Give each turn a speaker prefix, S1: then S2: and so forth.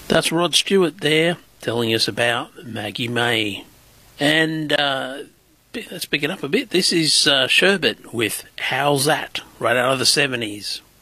S1: That's Rod Stewart there, telling us about Maggie May. And let's pick it up a bit. This is Sherbet with How's That, right out of the 70s.